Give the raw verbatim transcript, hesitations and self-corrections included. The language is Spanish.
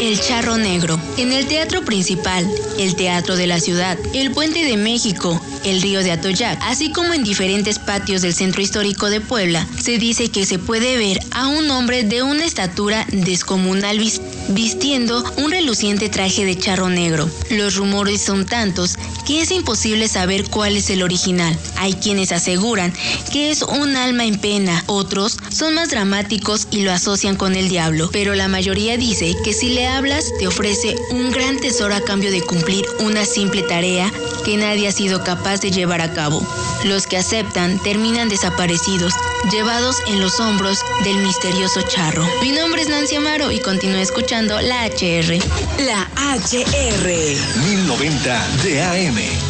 El Charro Negro. En el teatro principal, el Teatro de la Ciudad, el Puente de México, el Río de Atoyac, así como en diferentes patios del Centro Histórico de Puebla, se dice que se puede ver a un hombre de una estatura descomunal vistiendo un reluciente traje de charro negro. Los rumores son tantos que es imposible saber cuál es el original. Hay quienes aseguran que es un alma en pena, otros son más dramáticos y lo asocian con el diablo, pero la mayoría dice que si le hablas te ofrece un gran tesoro a cambio de cumplir una simple tarea que nadie ha sido capaz de llevar a cabo. Los que aceptan terminan desaparecidos, llevados en los hombros del misterioso charro. Mi nombre es Nancy Amaro y continúo escuchando la H R. La H R. mil noventa de A M.